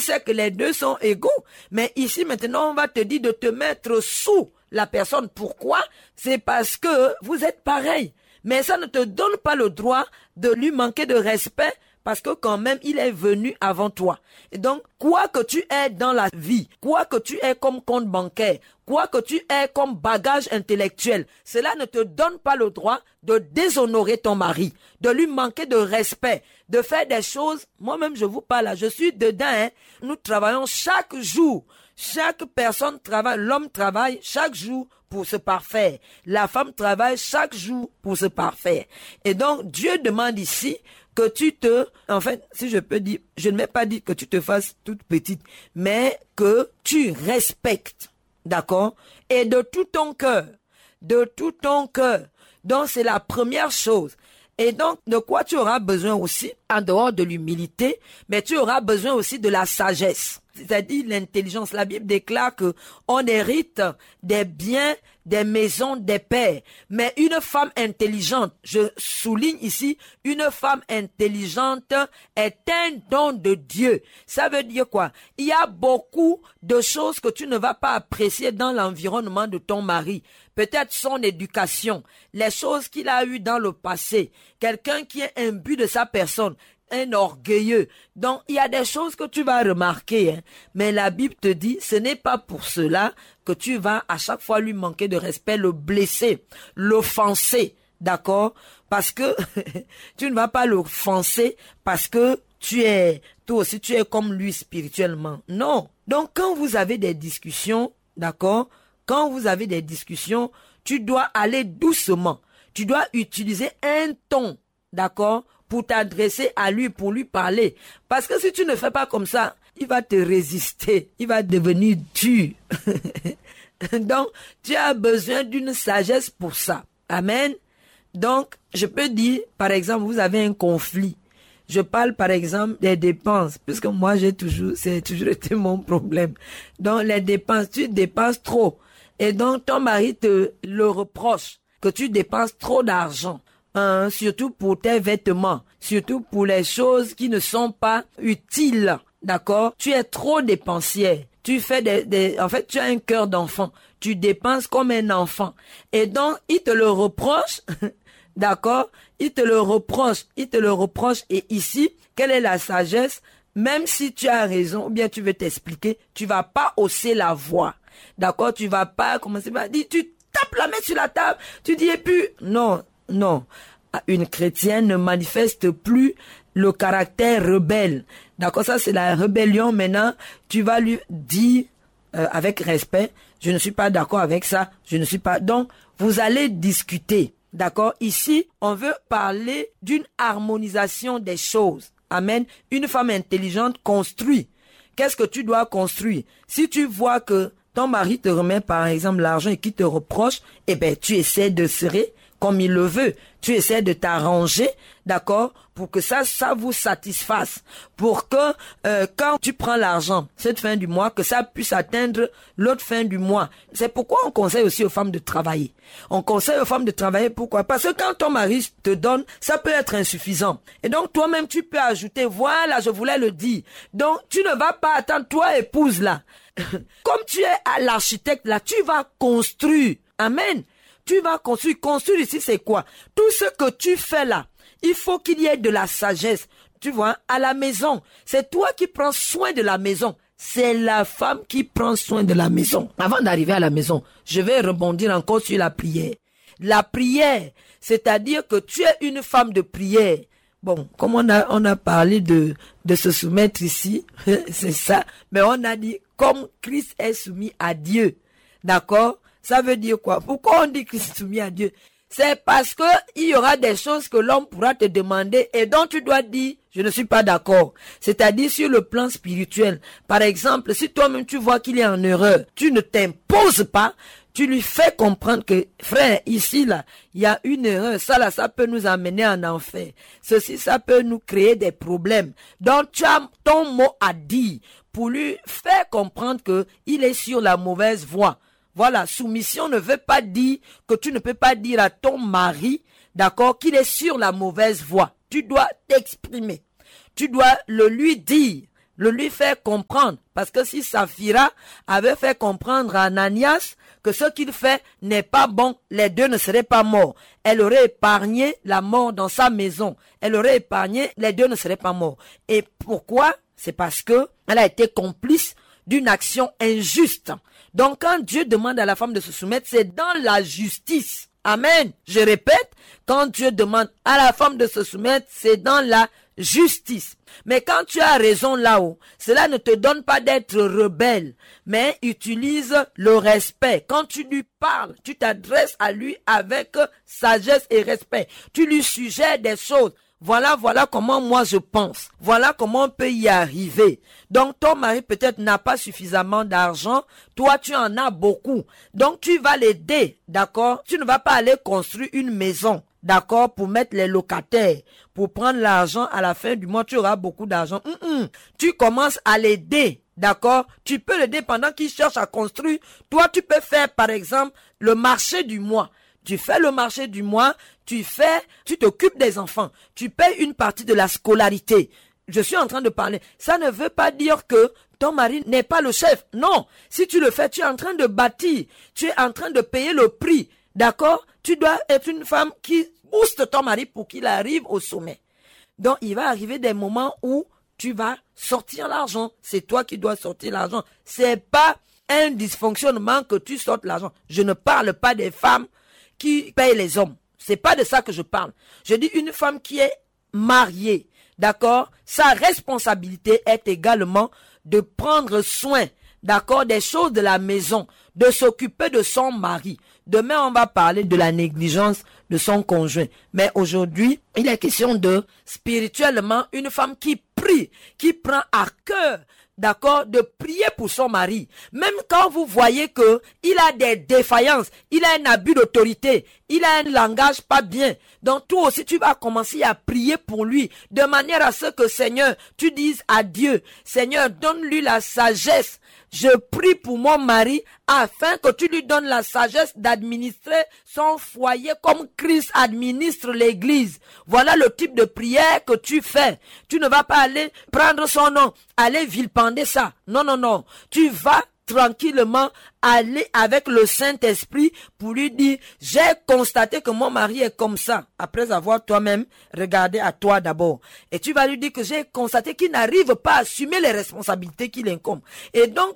sais que les deux sont égaux. Mais ici, maintenant, on va te dire de te mettre sous la personne. Pourquoi? C'est parce que vous êtes pareils. Mais ça ne te donne pas le droit de lui manquer de respect parce que quand même, il est venu avant toi. Et donc, quoi que tu aies dans la vie, quoi que tu aies comme compte bancaire, quoi que tu aies comme bagage intellectuel, cela ne te donne pas le droit de déshonorer ton mari, de lui manquer de respect, de faire des choses. Moi-même, je vous parle là, je suis dedans, hein. Nous travaillons chaque jour. Chaque personne travaille, l'homme travaille chaque jour pour se parfaire. La femme travaille chaque jour pour se parfaire. Et donc, Dieu demande ici que tu te, en fait, si je peux dire, je ne vais pas dire que tu te fasses toute petite, mais que tu respectes, d'accord? Et de tout ton cœur, de tout ton cœur. Donc, c'est la première chose. Et donc, de quoi tu auras besoin aussi, en dehors de l'humilité, mais tu auras besoin aussi de la sagesse. C'est-à-dire l'intelligence. La Bible déclare que on hérite des biens, des maisons, des pères. Mais une femme intelligente, je souligne ici, une femme intelligente est un don de Dieu. Ça veut dire quoi? Il y a beaucoup de choses que tu ne vas pas apprécier dans l'environnement de ton mari. Peut-être son éducation, les choses qu'il a eues dans le passé, quelqu'un qui est imbu de sa personne, un orgueilleux. Donc, il y a des choses que tu vas remarquer, hein. Mais la Bible te dit, ce n'est pas pour cela que tu vas à chaque fois lui manquer de respect, le blesser, l'offenser, d'accord? Parce que tu ne vas pas l'offenser parce que toi aussi tu es comme lui spirituellement. Non. Donc, quand vous avez des discussions, d'accord? Quand vous avez des discussions, tu dois aller doucement. Tu dois utiliser un ton, d'accord, pour t'adresser à lui, pour lui parler. Parce que si tu ne fais pas comme ça, il va te résister. Il va devenir dur. Donc, tu as besoin d'une sagesse pour ça. Amen. Donc, je peux dire, par exemple, vous avez un conflit. Je parle, par exemple, des dépenses, puisque moi, c'est toujours été mon problème. Donc, les dépenses, tu dépenses trop. Et donc, ton mari te le reproche, que tu dépenses trop d'argent. Surtout pour tes vêtements, surtout pour les choses qui ne sont pas utiles, d'accord? Tu es trop dépensière. Tu fais en fait, tu as un cœur d'enfant. Tu dépenses comme un enfant. Et donc, il te le reproche, d'accord? Il te le reproche. Et ici, quelle est la sagesse? Même si tu as raison, ou bien tu veux t'expliquer, tu vas pas hausser la voix. D'accord? Tu vas pas commencer à dire, tu tapes la main sur la table, tu dis, et puis, non. Une chrétienne ne manifeste plus le caractère rebelle. D'accord, ça c'est la rébellion. Maintenant, tu vas lui dire avec respect, je ne suis pas d'accord avec ça, je ne suis pas... Donc, vous allez discuter. D'accord, ici, on veut parler d'une harmonisation des choses. Amen. Une femme intelligente construit. Qu'est-ce que tu dois construire? Si tu vois que ton mari te remet par exemple l'argent et qu'il te reproche, eh ben tu essaies de serrer comme il le veut. Tu essaies de t'arranger, d'accord, pour que ça vous satisfasse. Pour que quand tu prends l'argent, cette fin du mois, que ça puisse atteindre l'autre fin du mois. C'est pourquoi on conseille aussi aux femmes de travailler. On conseille aux femmes de travailler, pourquoi? Parce que quand ton mari te donne, ça peut être insuffisant. Et donc toi-même, tu peux ajouter, voilà, je voulais le dire. Donc tu ne vas pas attendre, toi épouse là. Comme tu es à l'architecte là, tu vas construire. Amen. Tu vas construire. Construire ici, c'est quoi? Tout ce que tu fais là, il faut qu'il y ait de la sagesse. Tu vois, à la maison, c'est toi qui prends soin de la maison. C'est la femme qui prend soin de la maison. Avant d'arriver à la maison, je vais rebondir encore sur la prière. La prière, c'est-à-dire que tu es une femme de prière. Bon, comme on a parlé de se soumettre ici, c'est ça. Mais on a dit, comme Christ est soumis à Dieu. D'accord? Ça veut dire quoi? Pourquoi on dit Christ est soumis à Dieu? C'est parce que il y aura des choses que l'homme pourra te demander et dont tu dois dire, je ne suis pas d'accord. C'est-à-dire sur le plan spirituel. Par exemple, si toi-même tu vois qu'il est en erreur, tu ne t'imposes pas, tu lui fais comprendre que, frère, ici, là, il y a une erreur. Ça, là, ça peut nous amener en enfer. Ceci, ça peut nous créer des problèmes. Donc, tu as ton mot à dire pour lui faire comprendre que il est sur la mauvaise voie. Voilà, soumission ne veut pas dire que tu ne peux pas dire à ton mari, d'accord, qu'il est sur la mauvaise voie. Tu dois t'exprimer. Tu dois le lui dire. le lui fait comprendre. Parce que si Saphira avait fait comprendre à Ananias que ce qu'il fait n'est pas bon, les deux ne seraient pas morts. Elle aurait épargné la mort dans sa maison. Elle aurait épargné, les deux ne seraient pas morts. Et pourquoi? C'est parce que elle a été complice d'une action injuste. Donc quand Dieu demande à la femme de se soumettre, c'est dans la justice. Amen. Je répète, quand Dieu demande à la femme de se soumettre, c'est dans la justice. Mais quand tu as raison là-haut, cela ne te donne pas d'être rebelle, mais utilise le respect. Quand tu lui parles, tu t'adresses à lui avec sagesse et respect. Tu lui suggères des choses. Voilà comment moi je pense. Voilà comment on peut y arriver. Donc ton mari peut-être n'a pas suffisamment d'argent. Toi tu en as beaucoup. Donc tu vas l'aider, d'accord? Tu ne vas pas aller construire une maison, d'accord, pour mettre les locataires, pour prendre l'argent à la fin du mois. Tu auras beaucoup d'argent. Tu commences à l'aider, d'accord? Tu peux l'aider pendant qu'il cherche à construire. Toi tu peux faire par exemple le marché du mois. Tu fais le marché du mois, tu t'occupes des enfants, tu payes une partie de la scolarité. Je suis en train de parler. Ça ne veut pas dire que ton mari n'est pas le chef. Non. Si tu le fais, tu es en train de bâtir. Tu es en train de payer le prix. D'accord? Tu dois être une femme qui booste ton mari pour qu'il arrive au sommet. Donc, il va arriver des moments où tu vas sortir l'argent. C'est toi qui dois sortir l'argent. C'est pas un dysfonctionnement que tu sortes l'argent. Je ne parle pas des femmes qui paye les hommes. C'est pas de ça que je parle. Je dis une femme qui est mariée, d'accord? Sa responsabilité est également de prendre soin, d'accord, des choses de la maison, de s'occuper de son mari. Demain, on va parler de la négligence de son conjoint. Mais aujourd'hui, il est question de, spirituellement, une femme qui prie, qui prend à cœur, d'accord, de prier pour son mari. Même quand vous voyez que il a des défaillances, il a un abus d'autorité, il a un langage pas bien. Donc toi aussi tu vas commencer à prier pour lui, de manière à ce que Seigneur, tu dises à Dieu, Seigneur, donne-lui la sagesse. Je prie pour mon mari afin que tu lui donnes la sagesse d'administrer son foyer comme Christ administre l'église. Voilà le type de prière que tu fais. Tu ne vas pas aller prendre son nom, aller vilipender ça. Non, non, non. Tu vas tranquillement aller avec le Saint-Esprit pour lui dire, j'ai constaté que mon mari est comme ça, après avoir toi-même regardé à toi d'abord. Et tu vas lui dire que j'ai constaté qu'il n'arrive pas à assumer les responsabilités qu'il incombe. Et donc,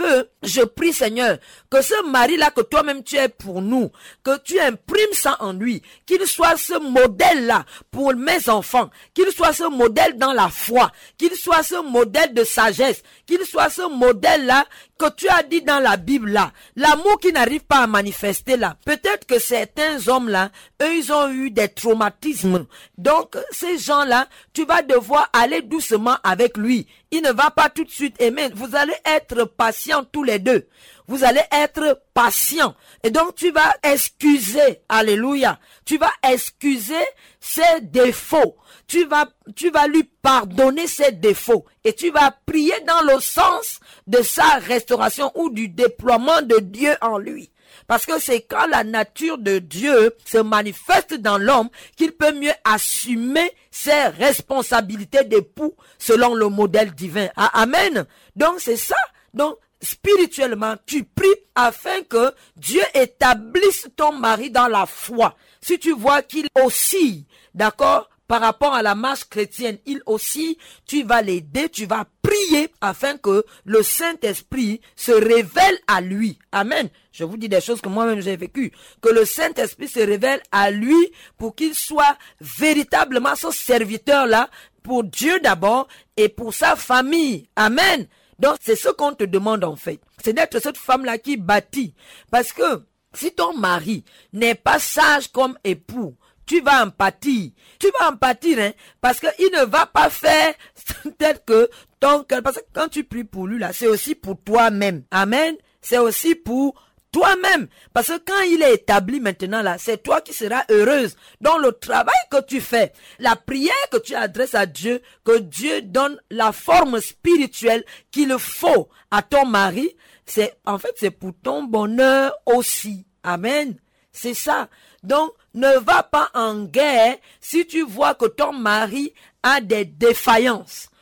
je prie Seigneur, que ce mari-là que toi-même tu es pour nous, que tu imprimes ça en lui, qu'il soit ce modèle-là pour mes enfants, qu'il soit ce modèle dans la foi, qu'il soit ce modèle de sagesse, qu'il soit ce modèle-là que tu as dit dans la Bible là, l'amour qui n'arrive pas à manifester là. Peut-être que certains hommes là, eux ils ont eu des traumatismes. Donc ces gens là, tu vas devoir aller doucement avec lui. Il ne va pas tout de suite aimer. Vous allez être patients tous les deux. Vous allez être patients. Et donc tu vas excuser, alléluia. Tu vas excuser ses défauts. Tu vas lui pardonner ses défauts et tu vas prier dans le sens de sa restauration ou du déploiement de Dieu en lui. Parce que c'est quand la nature de Dieu se manifeste dans l'homme qu'il peut mieux assumer ses responsabilités d'époux selon le modèle divin. Amen. Donc c'est ça. Donc spirituellement, tu pries afin que Dieu établisse ton mari dans la foi. Si tu vois qu'il oscille, d'accord, par rapport à la marche chrétienne, il aussi, tu vas l'aider, tu vas prier afin que le Saint-Esprit se révèle à lui. Amen. Je vous dis des choses que moi-même j'ai vécues. Que le Saint-Esprit se révèle à lui pour qu'il soit véritablement ce serviteur-là pour Dieu d'abord et pour sa famille. Amen. Donc c'est ce qu'on te demande en fait. C'est d'être cette femme-là qui bâtit. Parce que si ton mari n'est pas sage comme époux, tu vas en pâtir. Tu vas en pâtir, hein, parce qu'il ne va pas faire peut-être que ton cœur, parce que quand tu pries pour lui, là, c'est aussi pour toi-même. Amen. C'est aussi pour toi-même. Parce que quand il est établi maintenant, là, c'est toi qui seras heureuse. Donc, le travail que tu fais, la prière que tu adresses à Dieu, que Dieu donne la forme spirituelle qu'il faut à ton mari, c'est pour ton bonheur aussi. Amen. C'est ça. Donc, ne va pas en guerre si tu vois que ton mari a des défaillances.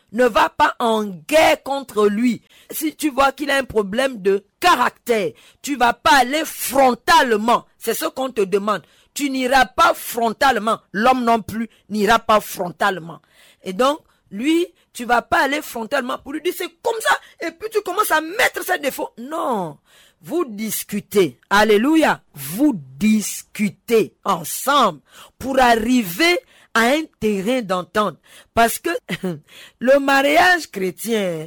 ne va pas en guerre contre lui. Si tu vois qu'il a un problème de caractère, tu vas pas aller frontalement. C'est ce qu'on te demande. Tu n'iras pas frontalement. L'homme non plus n'ira pas frontalement. Et donc, lui, tu vas pas aller frontalement pour lui dire c'est comme ça. Et puis tu commences à mettre ses défauts. Non. Vous discutez. Alléluia. Vous discutez ensemble pour arriver à un terrain d'entente. Parce que le mariage chrétien,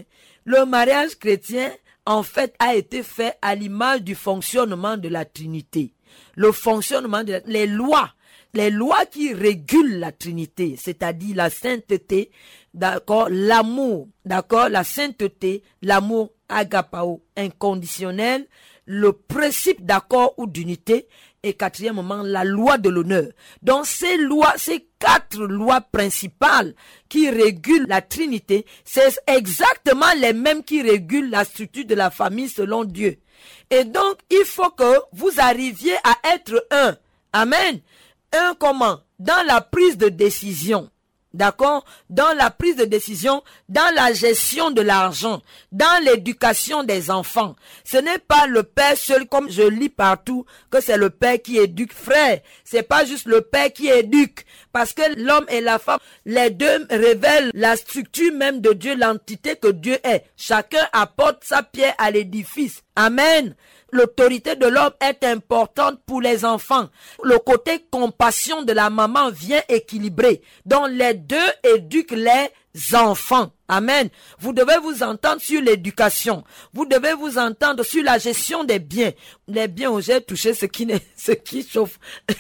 en fait, a été fait à l'image du fonctionnement de la Trinité. Le fonctionnement les lois qui régulent la Trinité, c'est-à-dire la sainteté, d'accord, l'amour, d'accord, la sainteté, l'amour agapao, inconditionnel, le principe d'accord ou d'unité, et quatrièmement, la loi de l'honneur. Donc ces 4 lois principales qui régulent la Trinité, c'est exactement les mêmes qui régulent la structure de la famille selon Dieu. Et donc, il faut que vous arriviez à être un. Amen. Un comment? Dans la prise de décision. D'accord? Dans la prise de décision, dans la gestion de l'argent, dans l'éducation des enfants. Ce n'est pas le père seul, comme je lis partout, que c'est le père qui éduque. Frère, c'est pas juste le père qui éduque. Parce que l'homme et la femme, les deux révèlent la structure même de Dieu, l'entité que Dieu est. Chacun apporte sa pierre à l'édifice. Amen. L'autorité de l'homme est importante pour les enfants. Le côté compassion de la maman vient équilibrer. Donc les deux éduquent les enfants. Amen. Vous devez vous entendre sur l'éducation. Vous devez vous entendre sur la gestion des biens. Les biens où j'ai touché ce qui chauffe.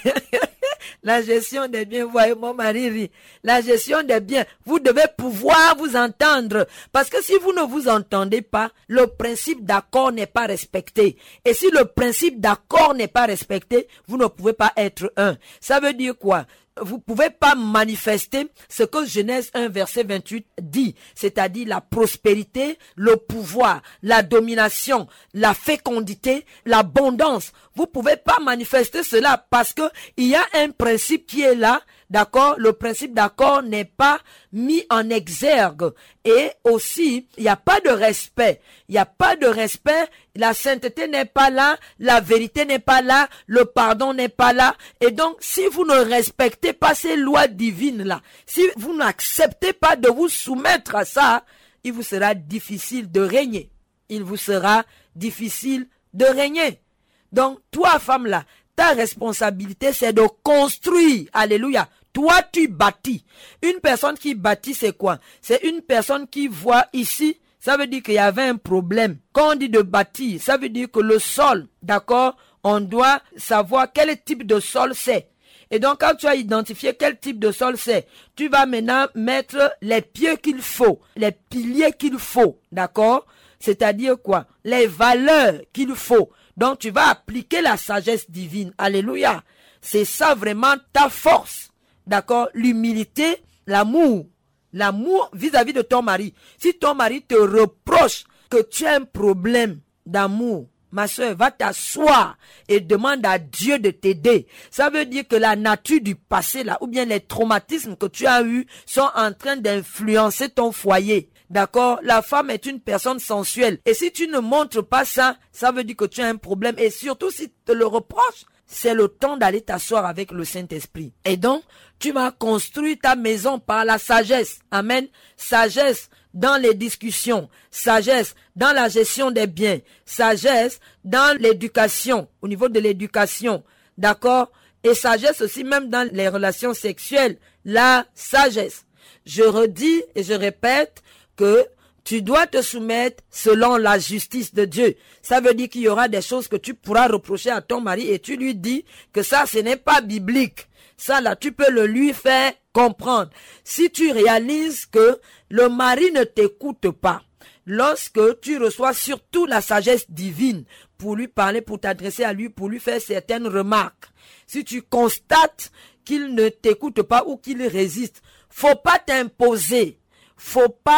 La gestion des biens, voyez mon mari rit. La gestion des biens, vous devez pouvoir vous entendre. Parce que si vous ne vous entendez pas, le principe d'accord n'est pas respecté. Et si le principe d'accord n'est pas respecté, vous ne pouvez pas être un. Ça veut dire quoi? Vous pouvez pas manifester ce que Genèse 1 verset 28 dit, c'est-à-dire la prospérité, le pouvoir, la domination, la fécondité, l'abondance. Vous pouvez pas manifester cela parce que il y a un principe qui est là, d'accord? Le principe d'accord n'est pas mis en exergue et aussi il n'y a pas de respect. Il n'y a pas de respect. La sainteté n'est pas là, la vérité n'est pas là, le pardon n'est pas là. Et donc, si vous ne respectez pas ces lois divines-là, si vous n'acceptez pas de vous soumettre à ça, il vous sera difficile de régner. Il vous sera difficile de régner. Donc, toi, femme-là, ta responsabilité, c'est de construire. Alléluia. Toi, tu bâtis. Une personne qui bâtit, c'est quoi? C'est une personne qui voit ici. Ça veut dire qu'il y avait un problème. Quand on dit de bâtir, ça veut dire que le sol, d'accord, on doit savoir quel type de sol c'est. Et donc, quand tu as identifié quel type de sol c'est, tu vas maintenant mettre les pieds qu'il faut, les piliers qu'il faut, d'accord? C'est-à-dire quoi? Les valeurs qu'il faut. Donc, tu vas appliquer la sagesse divine. Alléluia. C'est ça vraiment ta force. D'accord? L'humilité, l'amour. L'amour vis-à-vis de ton mari. Si ton mari te reproche que tu as un problème d'amour, ma soeur, va t'asseoir et demande à Dieu de t'aider. Ça veut dire que la nature du passé, là, ou bien les traumatismes que tu as eus sont en train d'influencer ton foyer. D'accord? La femme est une personne sensuelle. Et si tu ne montres pas ça, ça veut dire que tu as un problème. Et surtout, si tu te le reproches, c'est le temps d'aller t'asseoir avec le Saint-Esprit. Et donc, tu vas construire ta maison par la sagesse. Amen. Sagesse dans les discussions. Sagesse dans la gestion des biens. Sagesse dans l'éducation. Au niveau de l'éducation. D'accord? Et sagesse aussi même dans les relations sexuelles. La sagesse. Je redis et je répète que tu dois te soumettre selon la justice de Dieu. Ça veut dire qu'il y aura des choses que tu pourras reprocher à ton mari et tu lui dis que ça, ce n'est pas biblique. Ça, là, tu peux le lui faire comprendre. Si tu réalises que le mari ne t'écoute pas, lorsque tu reçois surtout la sagesse divine pour lui parler, pour t'adresser à lui, pour lui faire certaines remarques, si tu constates qu'il ne t'écoute pas ou qu'il résiste, faut pas t'imposer. Faut pas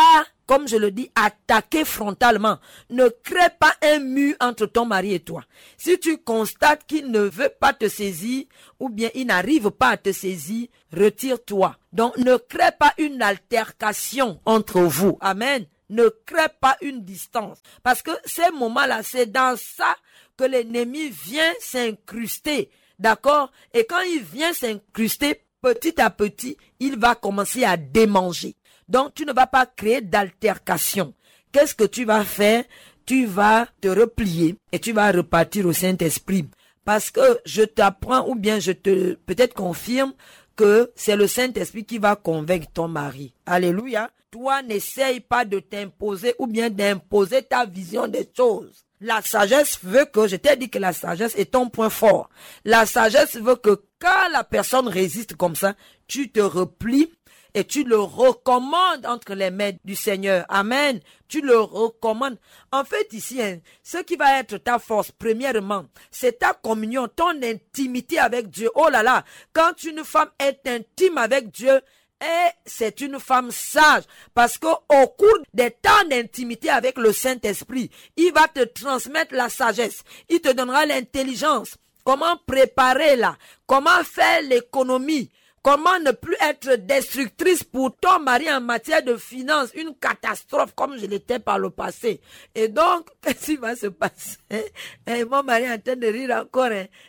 comme je le dis, attaquer frontalement. Ne crée pas un mur entre ton mari et toi. Si tu constates qu'il ne veut pas te saisir, ou bien il n'arrive pas à te saisir, retire-toi. Donc, ne crée pas une altercation entre vous. Amen. Ne crée pas une distance. Parce que ces moments-là, c'est dans ça que l'ennemi vient s'incruster. D'accord? Et quand il vient s'incruster, petit à petit, il va commencer à démanger. Donc, tu ne vas pas créer d'altercation. Qu'est-ce que tu vas faire? Tu vas te replier et tu vas repartir au Saint-Esprit. Parce que je t'apprends ou bien je te peut-être confirme que c'est le Saint-Esprit qui va convaincre ton mari. Alléluia. Toi, n'essaye pas de t'imposer ou bien d'imposer ta vision des choses. La sagesse veut que, je t'ai dit que la sagesse est ton point fort. La sagesse veut que quand la personne résiste comme ça, tu te replies et tu le recommandes entre les mains du Seigneur. Amen. Tu le recommandes. En fait, ici, ce qui va être ta force, premièrement, c'est ta communion, ton intimité avec Dieu. Oh là là, quand une femme est intime avec Dieu, et c'est une femme sage parce que au cours des temps d'intimité avec le Saint-Esprit, il va te transmettre la sagesse. Il te donnera l'intelligence. Comment préparer là? Comment faire l'économie? Comment ne plus être destructrice pour ton mari en matière de finances? Une catastrophe comme je l'étais par le passé. Et donc, qu'est-ce qui va se passer? Mon mari est en train de rire encore.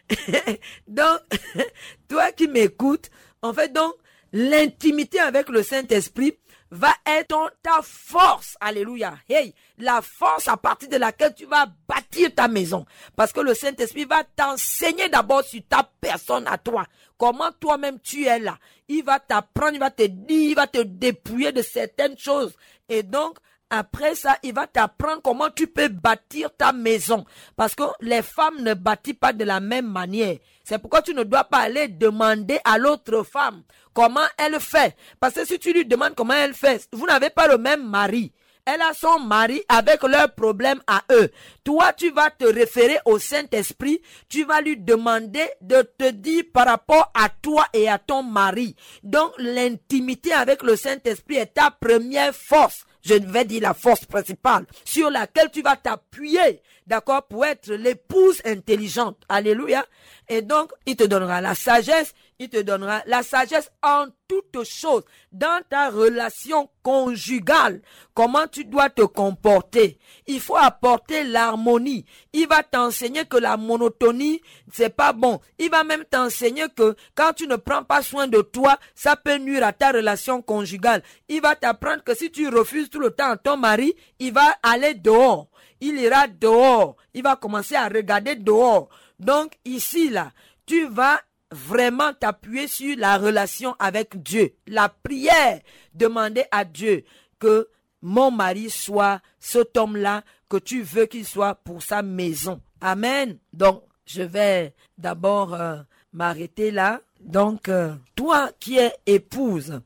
Donc, toi qui m'écoutes, en fait, donc, l'intimité avec le Saint-Esprit va être ta force. Alléluia. Hey, la force à partir de laquelle tu vas bâtir ta maison. Parce que le Saint-Esprit va t'enseigner d'abord sur ta personne à toi. Comment toi-même tu es là. Il va t'apprendre, il va te dire, il va te dépouiller de certaines choses. Et donc, après ça, il va t'apprendre comment tu peux bâtir ta maison. Parce que les femmes ne bâtissent pas de la même manière. C'est pourquoi tu ne dois pas aller demander à l'autre femme comment elle fait. Parce que si tu lui demandes comment elle fait, vous n'avez pas le même mari. Elle a son mari avec leurs problèmes à eux. Toi, tu vas te référer au Saint-Esprit. Tu vas lui demander de te dire par rapport à toi et à ton mari. Donc, l'intimité avec le Saint-Esprit est ta première force. Je vais dire la force principale sur laquelle tu vas t'appuyer, d'accord, pour être l'épouse intelligente. Alléluia. Et donc, il te donnera la sagesse. Il te donnera la sagesse en toutes choses, dans ta relation conjugale, comment tu dois te comporter. Il faut apporter l'harmonie. Il va t'enseigner que la monotonie, c'est pas bon. Il va même t'enseigner que quand tu ne prends pas soin de toi, ça peut nuire à ta relation conjugale. Il va t'apprendre que si tu refuses tout le temps ton mari, il va aller dehors. Il ira dehors. Il va commencer à regarder dehors. Donc ici, là, tu vas vraiment t'appuyer sur la relation avec Dieu. La prière, demander à Dieu que mon mari soit cet homme-là que tu veux qu'il soit pour sa maison. Amen. Donc, je vais d'abord m'arrêter là. Donc, toi qui es épouse,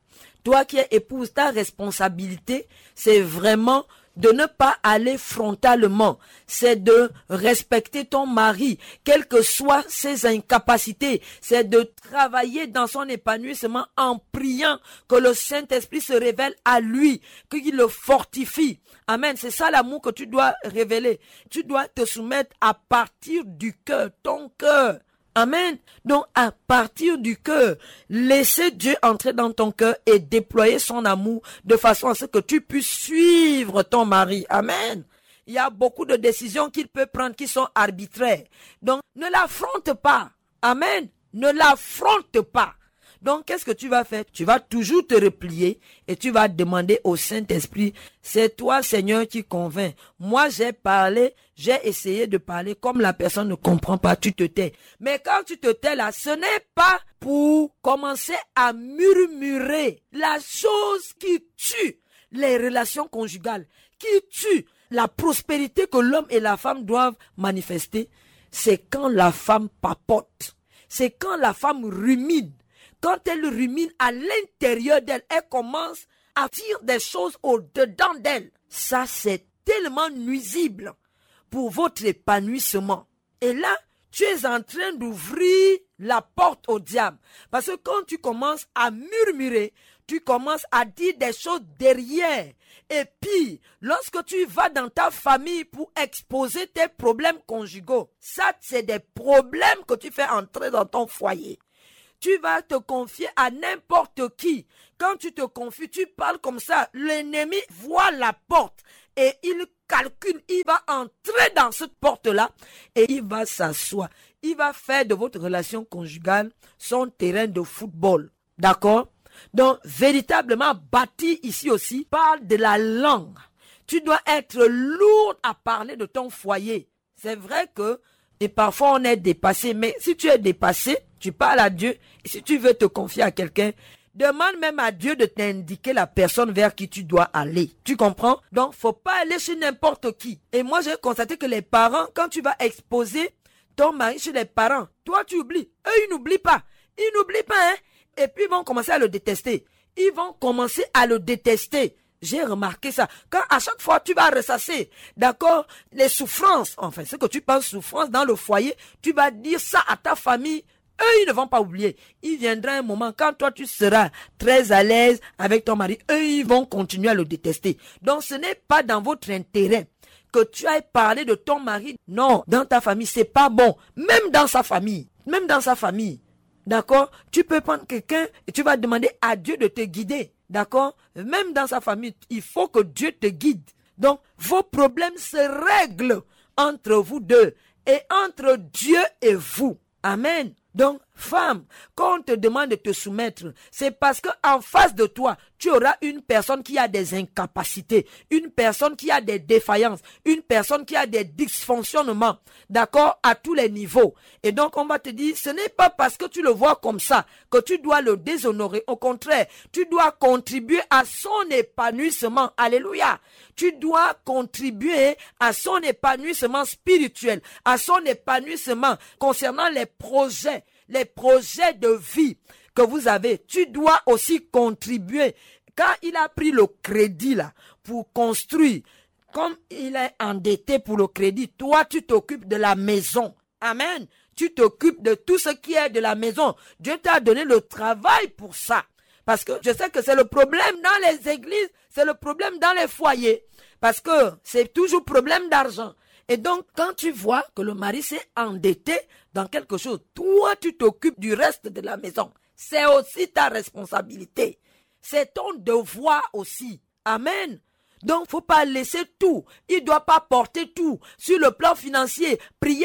ta responsabilité, c'est vraiment de ne pas aller frontalement, c'est de respecter ton mari, quelles que soient ses incapacités, c'est de travailler dans son épanouissement en priant que le Saint-Esprit se révèle à lui, qu'il le fortifie. Amen, c'est ça l'amour que tu dois révéler. Tu dois te soumettre à partir du cœur, ton cœur. Amen. Donc, à partir du cœur, laissez Dieu entrer dans ton cœur et déployer son amour de façon à ce que tu puisses suivre ton mari. Amen. Il y a beaucoup de décisions qu'il peut prendre qui sont arbitraires. Donc, ne l'affronte pas. Amen. Ne l'affronte pas. Donc, qu'est-ce que tu vas faire? Tu vas toujours te replier et tu vas demander au Saint-Esprit, c'est toi, Seigneur, qui convainc. Moi, j'ai parlé, j'ai essayé de parler. Comme la personne ne comprend pas, tu te tais. Mais quand tu te tais là, ce n'est pas pour commencer à murmurer la chose qui tue les relations conjugales, qui tue la prospérité que l'homme et la femme doivent manifester. C'est quand la femme papote. C'est quand la femme rumine. Quand elle rumine à l'intérieur d'elle, elle commence à tirer des choses au-dedans d'elle. Ça, c'est tellement nuisible pour votre épanouissement. Et là, tu es en train d'ouvrir la porte au diable. Parce que quand tu commences à murmurer, tu commences à dire des choses derrière. Et puis, lorsque tu vas dans ta famille pour exposer tes problèmes conjugaux, ça, c'est des problèmes que tu fais entrer dans ton foyer. Tu vas te confier à n'importe qui. Quand tu te confies, tu parles comme ça. L'ennemi voit la porte et il calcule, il va entrer dans cette porte-là et il va s'asseoir. Il va faire de votre relation conjugale son terrain de football. D'accord? Donc, véritablement bâti ici aussi, parle de la langue. Tu dois être lourd à parler de ton foyer. C'est vrai que, et parfois on est dépassé, mais si tu es dépassé, tu parles à Dieu. Et si tu veux te confier à quelqu'un, demande même à Dieu de t'indiquer la personne vers qui tu dois aller. Tu comprends? Donc, faut pas aller chez n'importe qui. Et moi, j'ai constaté que les parents, quand tu vas exposer ton mari chez les parents, toi, tu oublies. Eux, ils n'oublient pas. Ils n'oublient pas, hein? Et puis, ils vont commencer à le détester. Ils vont commencer à le détester. J'ai remarqué ça. Quand à chaque fois tu vas ressasser, d'accord, les souffrances, enfin, ce que tu penses souffrance dans le foyer, tu vas dire ça à ta famille. Eux, ils ne vont pas oublier. Il viendra un moment, quand toi, tu seras très à l'aise avec ton mari, eux, ils vont continuer à le détester. Donc, ce n'est pas dans votre intérêt que tu ailles parler de ton mari. Non, dans ta famille, c'est pas bon. Même dans sa famille. Même dans sa famille. D'accord? Tu peux prendre quelqu'un et tu vas demander à Dieu de te guider. D'accord? Même dans sa famille, il faut que Dieu te guide. Donc, vos problèmes se règlent entre vous deux et entre Dieu et vous. Amen. Donc, femme, quand on te demande de te soumettre, c'est parce que en face de toi, tu auras une personne qui a des incapacités, une personne qui a des défaillances, une personne qui a des dysfonctionnements, d'accord, à tous les niveaux. Et donc, on va te dire, ce n'est pas parce que tu le vois comme ça que tu dois le déshonorer. Au contraire, tu dois contribuer à son épanouissement. Alléluia. Tu dois contribuer à son épanouissement spirituel, à son épanouissement concernant les projets de vie que vous avez. Tu dois aussi contribuer. Quand il a pris le crédit là pour construire, comme il est endetté pour le crédit, toi tu t'occupes de la maison. Amen. Tu t'occupes de tout ce qui est de la maison. Dieu t'a donné le travail pour ça. Parce que je sais que c'est le problème dans les églises, c'est le problème dans les foyers. Parce que c'est toujours problème d'argent. Et donc, quand tu vois que le mari s'est endetté dans quelque chose, toi, tu t'occupes du reste de la maison. C'est aussi ta responsabilité. C'est ton devoir aussi. Amen. Donc, faut pas laisser tout. Il doit pas porter tout. Sur le plan financier, prier.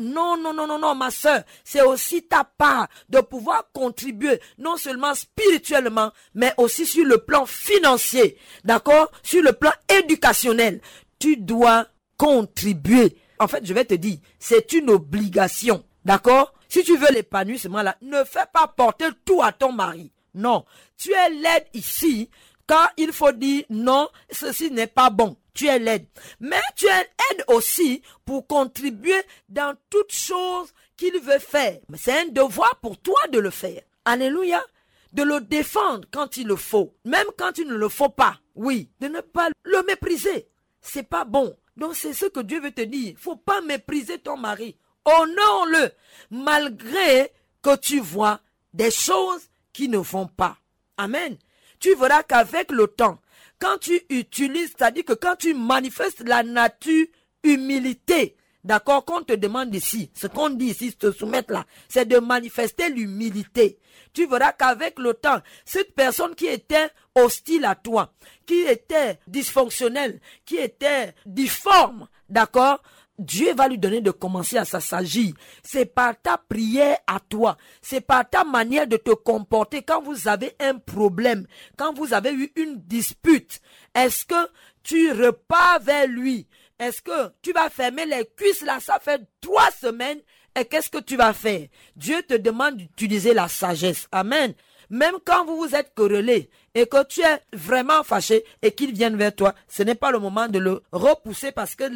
Non, ma soeur. C'est aussi ta part de pouvoir contribuer, non seulement spirituellement, mais aussi sur le plan financier. D'accord? Sur le plan éducationnel. Tu dois contribuer. En fait, je vais te dire, c'est une obligation. D'accord? Si tu veux l'épanouissement là, ne fais pas porter tout à ton mari. Non. Tu es l'aide ici. Quand il faut dire non, ceci n'est pas bon. Tu es l'aide. Mais tu es l'aide aussi pour contribuer dans toute chose qu'il veut faire. Mais c'est un devoir pour toi de le faire. Alléluia. De le défendre quand il le faut. Même quand il ne le faut pas. Oui. De ne pas le mépriser. C'est pas bon. Donc c'est ce que Dieu veut te dire. Faut pas mépriser ton mari. Honore-le. Malgré que tu vois des choses qui ne vont pas. Amen. Tu verras qu'avec le temps, quand tu utilises, c'est-à-dire que quand tu manifestes la nature humilité, d'accord, qu'on te demande ici, ce qu'on dit ici, te soumettre là, c'est de manifester l'humilité. Tu verras qu'avec le temps, cette personne qui était hostile à toi, qui était dysfonctionnelle, qui était difforme, d'accord, Dieu va lui donner de commencer à s'assagir. C'est par ta prière à toi. C'est par ta manière de te comporter quand vous avez un problème, quand vous avez eu une dispute. Est-ce que tu repars vers lui? Est-ce que tu vas fermer les cuisses là? Ça fait 3 semaines. Et qu'est-ce que tu vas faire? Dieu te demande d'utiliser la sagesse. Amen. Même quand vous vous êtes querellé et que tu es vraiment fâché et qu'il vienne vers toi, ce n'est pas le moment de le repousser parce que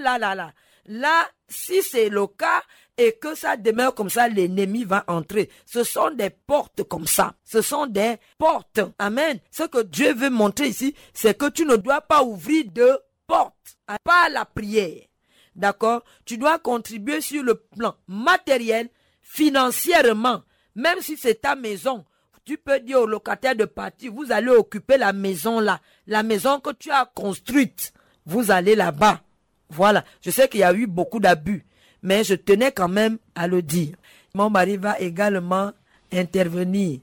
là, si c'est le cas et que ça demeure comme ça, l'ennemi va entrer. Ce sont des portes comme ça. Ce sont des portes. Amen. Ce que Dieu veut montrer ici, c'est que tu ne dois pas ouvrir de portes. Pas la prière. D'accord? Tu dois contribuer sur le plan matériel, financièrement. Même si c'est ta maison, Tu peux dire au locataire de partir, vous allez occuper la maison là. La maison que tu as construite, vous allez là-bas. Voilà. Je sais qu'il y a eu beaucoup d'abus, mais je tenais quand même à le dire. Mon mari va également intervenir.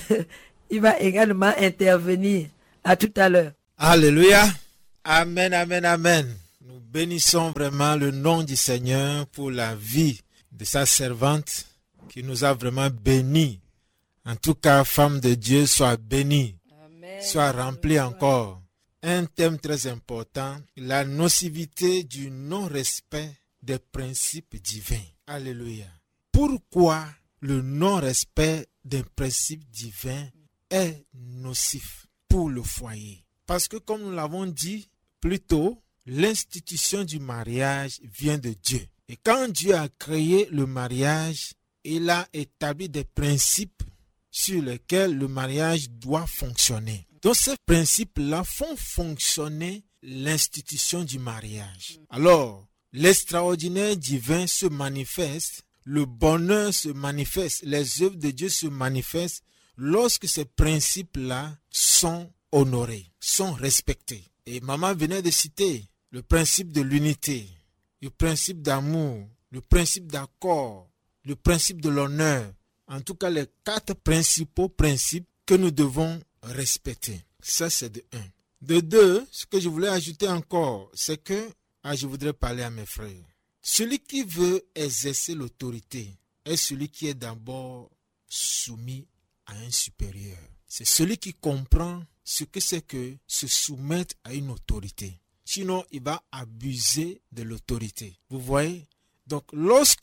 Il va également intervenir. À tout à l'heure. Alléluia. Amen, amen, amen. Nous bénissons vraiment le nom du Seigneur pour la vie de sa servante qui nous a vraiment bénis. En tout cas, femme de Dieu, sois bénie. Amen. Sois remplie encore. Un thème très important, la nocivité du non-respect des principes divins. Alléluia. Pourquoi le non-respect des principes divins est nocif pour le foyer? Parce que comme nous l'avons dit plus tôt, l'institution du mariage vient de Dieu. Et quand Dieu a créé le mariage, il a établi des principes sur lesquels le mariage doit fonctionner. Donc ces principes-là font fonctionner l'institution du mariage. Alors, l'extraordinaire divin se manifeste, le bonheur se manifeste, les œuvres de Dieu se manifestent lorsque ces principes-là sont honorés, sont respectés. Et maman venait de citer le principe de l'unité, le principe d'amour, le principe d'accord, le principe de l'honneur. En tout cas, les 4 principaux principes que nous devons respecter. Ça, c'est de 1. De 2, ce que je voulais ajouter encore, c'est que, je voudrais parler à mes frères. Celui qui veut exercer l'autorité est celui qui est d'abord soumis à un supérieur. C'est celui qui comprend ce que c'est que se soumettre à une autorité. Sinon, il va abuser de l'autorité. Vous voyez? Donc, lorsque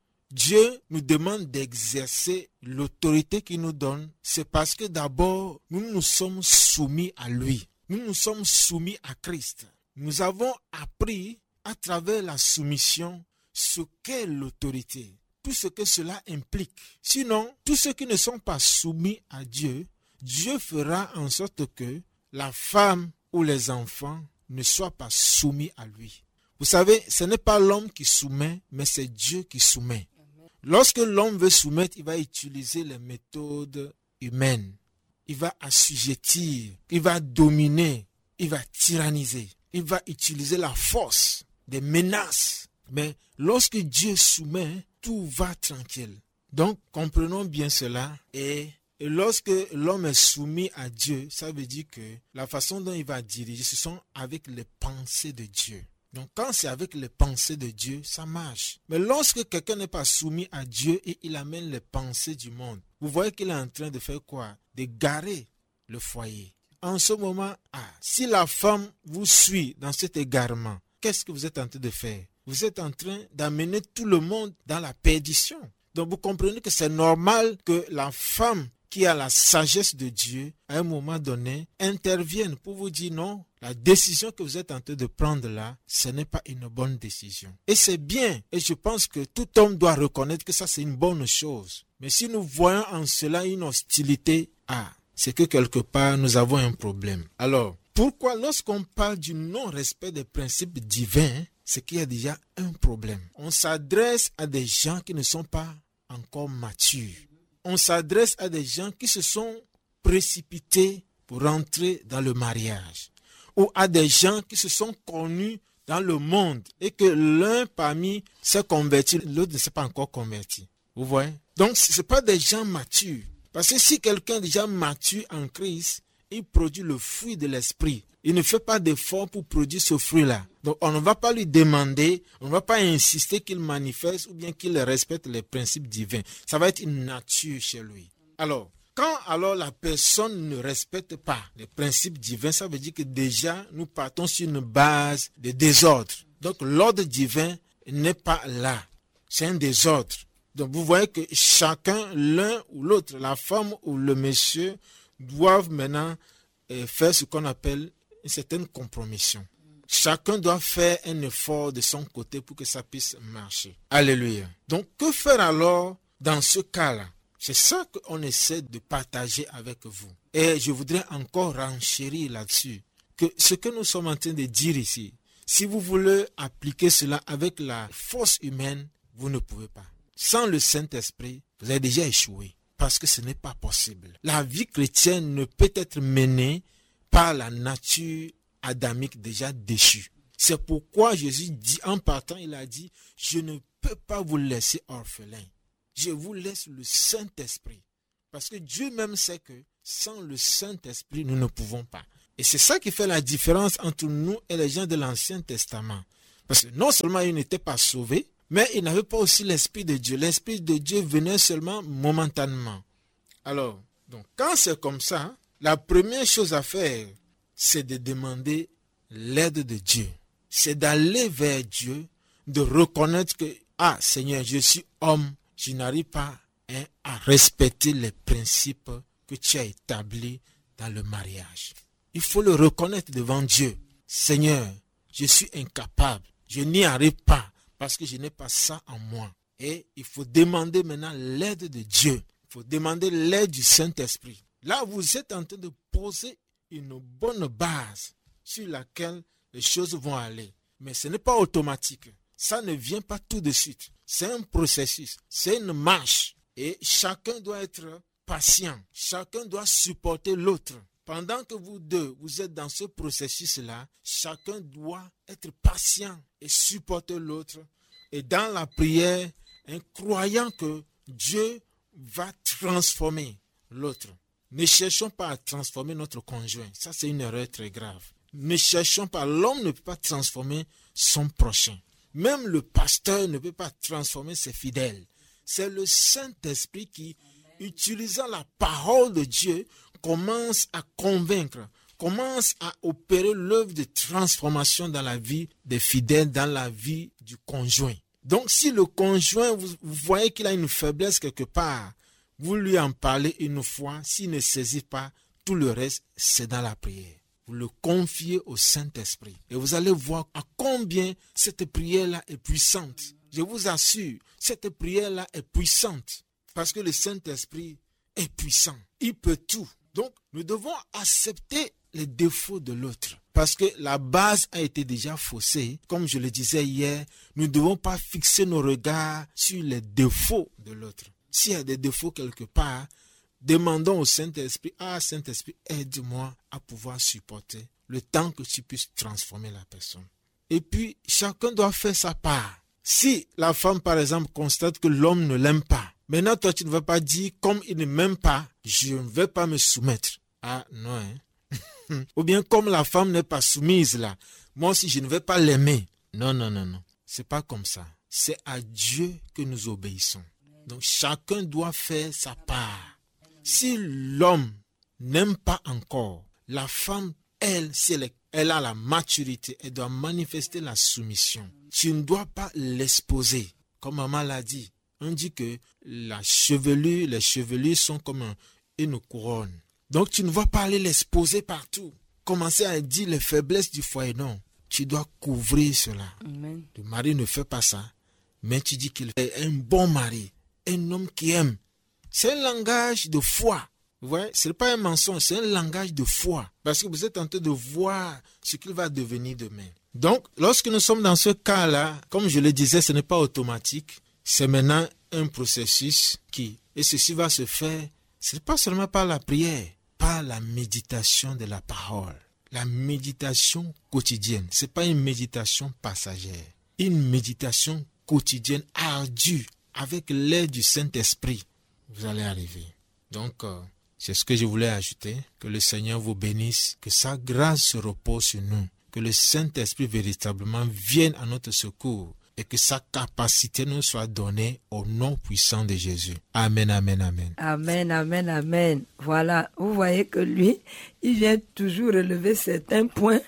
Dieu nous demande d'exercer l'autorité qu'il nous donne, c'est parce que d'abord, nous nous sommes soumis à lui. Nous nous sommes soumis à Christ. Nous avons appris à travers la soumission ce qu'est l'autorité, tout ce que cela implique. Sinon, tous ceux qui ne sont pas soumis à Dieu, Dieu fera en sorte que la femme ou les enfants ne soient pas soumis à lui. Vous savez, ce n'est pas l'homme qui soumet, mais c'est Dieu qui soumet. Lorsque l'homme veut soumettre, il va utiliser les méthodes humaines. Il va assujettir, il va dominer, il va tyranniser. Il va utiliser la force, des menaces. Mais lorsque Dieu soumet, tout va tranquille. Donc, comprenons bien cela. Et lorsque l'homme est soumis à Dieu, ça veut dire que la façon dont il va diriger, ce sont avec les pensées de Dieu. Donc, quand c'est avec les pensées de Dieu, ça marche. Mais lorsque quelqu'un n'est pas soumis à Dieu et il amène les pensées du monde, vous voyez qu'il est en train de faire quoi? De garer le foyer. En ce moment, si la femme vous suit dans cet égarement, qu'est-ce que vous êtes en train de faire? Vous êtes en train d'amener tout le monde dans la perdition. Donc, vous comprenez que c'est normal que la femme qui a la sagesse de Dieu, à un moment donné, intervienne pour vous dire non, la décision que vous êtes en train de prendre là, ce n'est pas une bonne décision. Et c'est bien, et je pense que tout homme doit reconnaître que ça c'est une bonne chose. Mais si nous voyons en cela une hostilité, c'est que quelque part nous avons un problème. Alors, pourquoi lorsqu'on parle du non-respect des principes divins, c'est qu'il y a déjà un problème. On s'adresse à des gens qui ne sont pas encore matures. On s'adresse à des gens qui se sont précipités pour rentrer dans le mariage. Ou à des gens qui se sont connus dans le monde et que l'un parmi s'est converti, l'autre ne s'est pas encore converti. Vous voyez? Donc, ce n'est pas des gens matures. Parce que si quelqu'un est déjà mature en Christ, il produit le fruit de l'esprit. Il ne fait pas d'effort pour produire ce fruit-là. Donc, on ne va pas lui demander, on ne va pas insister qu'il manifeste ou bien qu'il respecte les principes divins. Ça va être une nature chez lui. Alors, quand la personne ne respecte pas les principes divins, ça veut dire que déjà, nous partons sur une base de désordre. Donc, l'ordre divin n'est pas là. C'est un désordre. Donc, vous voyez que chacun, l'un ou l'autre, la femme ou le monsieur, doivent maintenant faire ce qu'on appelle une certaine compromission. Chacun doit faire un effort de son côté pour que ça puisse marcher. Alléluia. Donc, que faire alors dans ce cas-là? C'est ça qu'on essaie de partager avec vous. Et je voudrais encore renchérir là-dessus. Que ce que nous sommes en train de dire ici, si vous voulez appliquer cela avec la force humaine, vous ne pouvez pas. Sans le Saint-Esprit, vous avez déjà échoué. parce que ce n'est pas possible. La vie chrétienne ne peut être menée par la nature adamique déjà déchue. C'est pourquoi Jésus dit, en partant, il a dit, je ne peux pas vous laisser orphelins. Je vous laisse le Saint-Esprit. Parce que Dieu même sait que sans le Saint-Esprit, nous ne pouvons pas. Et c'est ça qui fait la différence entre nous et les gens de l'Ancien Testament. Parce que non seulement ils n'étaient pas sauvés, mais ils n'avaient pas aussi l'Esprit de Dieu. L'Esprit de Dieu venait seulement momentanément. Alors, donc, quand c'est comme ça, la première chose à faire, c'est de demander l'aide de Dieu. C'est d'aller vers Dieu, de reconnaître que, ah Seigneur, je suis homme, je n'arrive pas à respecter les principes que tu as établis dans le mariage. Il faut le reconnaître devant Dieu. Seigneur, je suis incapable, je n'y arrive pas parce que je n'ai pas ça en moi. Et il faut demander maintenant l'aide de Dieu. Il faut demander l'aide du Saint-Esprit. Là, vous êtes en train de poser une bonne base sur laquelle les choses vont aller. Mais ce n'est pas automatique. Ça ne vient pas tout de suite. C'est un processus, c'est une marche. Et chacun doit être patient. Chacun doit supporter l'autre. Pendant que vous deux, vous êtes dans ce processus-là, chacun doit être patient et supporter l'autre. Et dans la prière, croyant que Dieu va transformer l'autre. Ne cherchons pas à transformer notre conjoint. Ça, c'est une erreur très grave. Ne cherchons pas. L'homme ne peut pas transformer son prochain. Même le pasteur ne peut pas transformer ses fidèles. C'est le Saint-Esprit qui, utilisant la parole de Dieu, commence à convaincre, commence à opérer l'œuvre de transformation dans la vie des fidèles, dans la vie du conjoint. Donc, si le conjoint, vous voyez qu'il a une faiblesse quelque part, vous lui en parlez une fois, s'il ne saisit pas, tout le reste, c'est dans la prière. Vous le confiez au Saint-Esprit. Et vous allez voir à combien cette prière-là est puissante. Je vous assure, cette prière-là est puissante. Parce que le Saint-Esprit est puissant. Il peut tout. Donc, nous devons accepter les défauts de l'autre. Parce que la base a été déjà faussée. Comme je le disais hier, nous ne devons pas fixer nos regards sur les défauts de l'autre. S'il y a des défauts quelque part, demandons au Saint-Esprit, ah Saint-Esprit, aide-moi à pouvoir supporter le temps que tu puisses transformer la personne. Et puis, chacun doit faire sa part. Si la femme, par exemple, constate que l'homme ne l'aime pas, maintenant, toi, tu ne vas pas dire, comme il ne m'aime pas, je ne vais pas me soumettre. Ah, non, hein. Ou bien, comme la femme n'est pas soumise là, moi aussi, je ne vais pas l'aimer. Non, non, non, non. C'est pas comme ça. C'est à Dieu que nous obéissons. Donc, chacun doit faire sa part. Si l'homme n'aime pas encore, la femme, elle, si elle a la maturité, elle doit manifester la soumission. Tu ne dois pas l'exposer. Comme maman l'a dit, on dit que les chevelures sont comme une couronne. Donc tu ne vas pas aller l'exposer partout. Commencer à dire les faiblesses du foyer, non. Tu dois couvrir cela. Amen. Le mari ne fait pas ça, mais tu dis qu'il est un bon mari, un homme qui aime. C'est un langage de foi. Vous voyez, ce n'est pas un mensonge, c'est un langage de foi. Parce que vous êtes en train de voir ce qu'il va devenir demain. Donc, lorsque nous sommes dans ce cas-là, comme je le disais, ce n'est pas automatique. C'est maintenant un processus et ceci va se faire, ce n'est pas seulement par la prière, par la méditation de la parole. La méditation quotidienne, ce n'est pas une méditation passagère. Une méditation quotidienne ardue, avec l'aide du Saint-Esprit. Vous allez arriver. Donc, c'est ce que je voulais ajouter. Que le Seigneur vous bénisse, que sa grâce se repose sur nous, que le Saint-Esprit véritablement vienne à notre secours et que sa capacité nous soit donnée au nom puissant de Jésus. Amen, amen, amen. Amen, amen, amen. Voilà, vous voyez que lui, il vient toujours relever certains points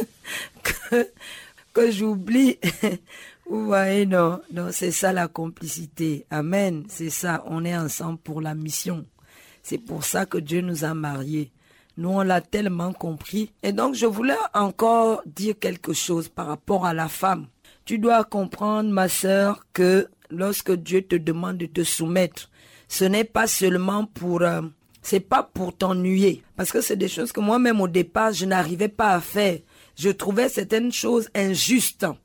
que j'oublie. Vous voyez, non, c'est ça la complicité. Amen, c'est ça, on est ensemble pour la mission. C'est pour ça que Dieu nous a mariés. Nous, on l'a tellement compris. Et donc, je voulais encore dire quelque chose par rapport à la femme. Tu dois comprendre, ma sœur, que lorsque Dieu te demande de te soumettre, ce n'est pas seulement c'est pas pour t'ennuyer. Parce que c'est des choses que moi-même, au départ, je n'arrivais pas à faire. Je trouvais certaines choses injustes.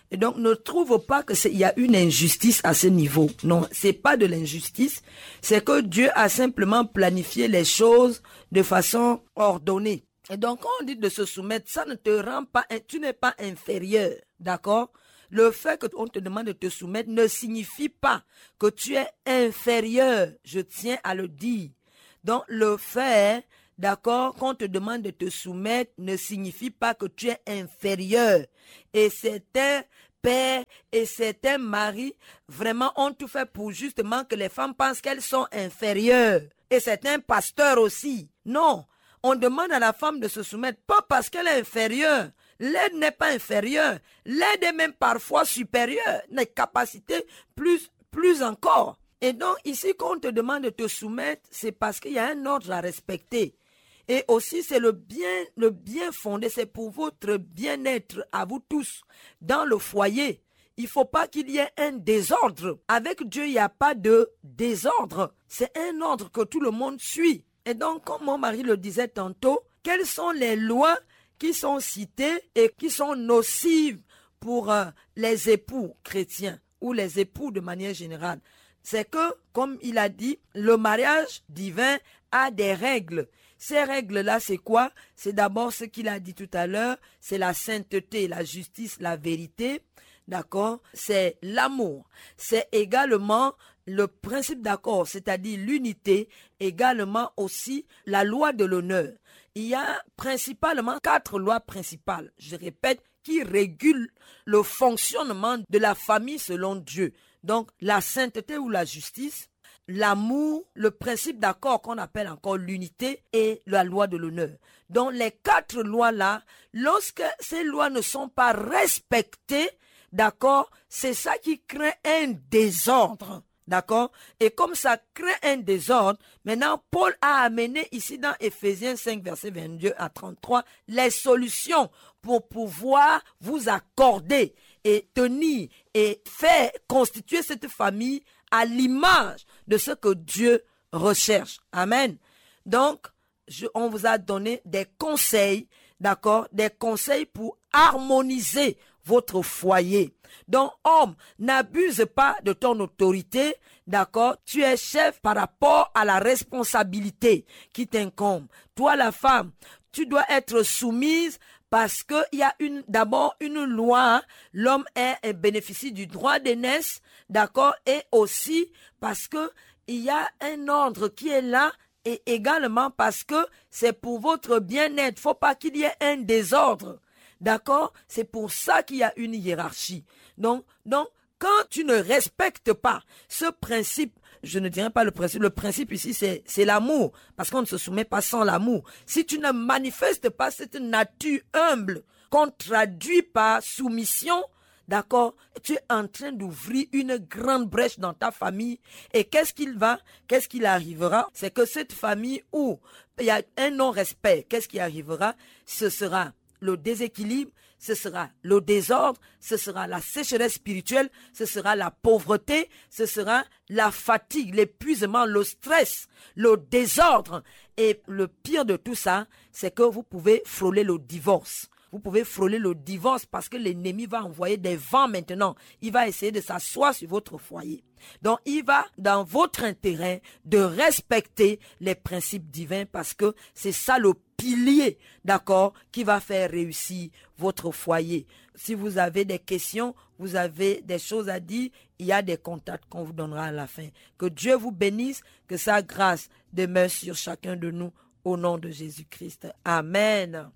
Et donc, ne trouve pas il y a une injustice à ce niveau. Non, c'est pas de l'injustice. C'est que Dieu a simplement planifié les choses de façon ordonnée. Et donc, quand on dit de se soumettre, ça ne te rend pas, tu n'es pas inférieur. D'accord? Le fait qu'on te demande de te soumettre ne signifie pas que tu es inférieur. Je tiens à le dire. Donc, le fait, d'accord, qu'on te demande de te soumettre ne signifie pas que tu es inférieur. Et certains pères et certains maris, vraiment, ont tout fait pour justement que les femmes pensent qu'elles sont inférieures. Et certains pasteurs aussi. Non, on demande à la femme de se soumettre, pas parce qu'elle est inférieure. L'aide n'est pas inférieure. L'aide est même parfois supérieure. Les capacités plus encore. Et donc, ici, quand on te demande de te soumettre, c'est parce qu'il y a un ordre à respecter. Et aussi, c'est le bien fondé, c'est pour votre bien-être à vous tous dans le foyer. Il ne faut pas qu'il y ait un désordre. Avec Dieu, il n'y a pas de désordre. C'est un ordre que tout le monde suit. Et donc, comme mon mari le disait tantôt, quelles sont les lois qui sont citées et qui sont nocives pour les époux chrétiens ou les époux de manière générale? C'est que, comme il a dit, le mariage divin a des règles. Ces règles-là, c'est quoi? C'est d'abord ce qu'il a dit tout à l'heure, c'est la sainteté, la justice, la vérité, d'accord? C'est l'amour. C'est également le principe d'accord, c'est-à-dire l'unité, également aussi la loi de l'honneur. Il y a principalement 4 lois principales, je répète, qui régulent le fonctionnement de la famille selon Dieu. Donc, la sainteté ou la justice, l'amour, le principe d'accord qu'on appelle encore l'unité et la loi de l'honneur. Donc, les 4 lois-là, lorsque ces lois ne sont pas respectées, d'accord, c'est ça qui crée un désordre. D'accord? Et comme ça crée un désordre, maintenant Paul a amené ici dans Éphésiens 5, verset 22 à 33, les solutions pour pouvoir vous accorder et tenir et faire constituer cette famille à l'image de ce que Dieu recherche. Amen. Donc, on vous a donné des conseils, d'accord? Des conseils pour harmoniser votre foyer. Donc, homme, n'abuse pas de ton autorité, d'accord? Tu es chef par rapport à la responsabilité qui t'incombe. Toi, la femme, tu dois être soumise parce qu'il y a d'abord une loi. L'homme bénéficie du droit d'aînesse, d'accord? Et aussi parce que il y a un ordre qui est là. Et également parce que c'est pour votre bien-être. Faut pas qu'il y ait un désordre. D'accord? C'est pour ça qu'il y a une hiérarchie. Donc, quand tu ne respectes pas ce principe, je ne dirais pas le principe ici, c'est l'amour. Parce qu'on ne se soumet pas sans l'amour. Si tu ne manifestes pas cette nature humble, qu'on traduit par soumission, d'accord, tu es en train d'ouvrir une grande brèche dans ta famille. Et qu'est-ce qu'il arrivera? C'est que cette famille où il y a un non-respect, qu'est-ce qui arrivera? Ce sera le déséquilibre, ce sera le désordre, ce sera la sécheresse spirituelle, ce sera la pauvreté, ce sera la fatigue, l'épuisement, le stress, le désordre. Et le pire de tout ça, c'est que vous pouvez frôler le divorce. Vous pouvez frôler le divorce parce que l'ennemi va envoyer des vents maintenant. Il va essayer de s'asseoir sur votre foyer. Donc, il va dans votre intérêt de respecter les principes divins parce que c'est ça le pilier, d'accord, qui va faire réussir votre foyer. Si vous avez des questions, vous avez des choses à dire, il y a des contacts qu'on vous donnera à la fin. Que Dieu vous bénisse, que sa grâce demeure sur chacun de nous au nom de Jésus-Christ. Amen.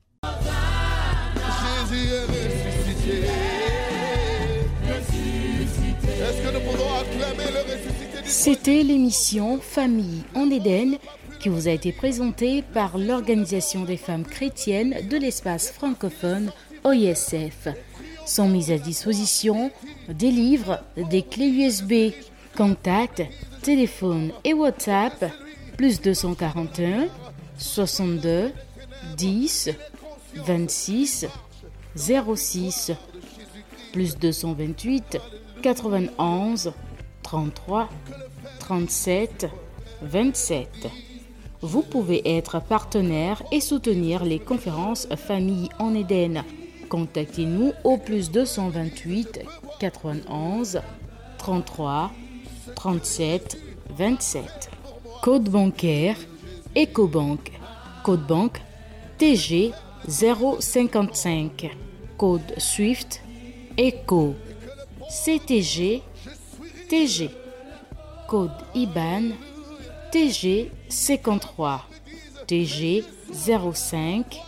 Jésus est ressuscité. Est-ce que nous pouvons acclamer le ressuscité du C'était l'émission Famille en Éden qui vous a été présentée par l'Organisation des femmes chrétiennes de l'espace francophone OISF. Sont mises à disposition des livres, des clés USB, contacts, téléphone et WhatsApp, plus 241 62 10 26 06 plus 228 91 33 37 27. Vous pouvez être partenaire et soutenir les conférences Famille en Éden. Contactez-nous au plus 228 91 33 37 27. Code bancaire Ecobank. Code banque TG 055. Code Swift ECO CTG TG. Code IBAN TG 53 TG 05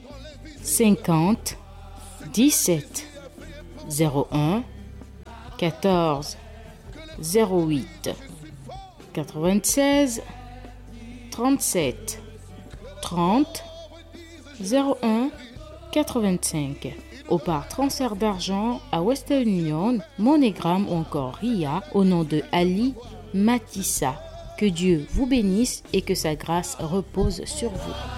50 17 01 14 08 96 37 30 01 85 ou par transfert d'argent à Western Union, MoneyGram ou encore RIA au nom de Ali Matissa. Que Dieu vous bénisse et que sa grâce repose sur vous.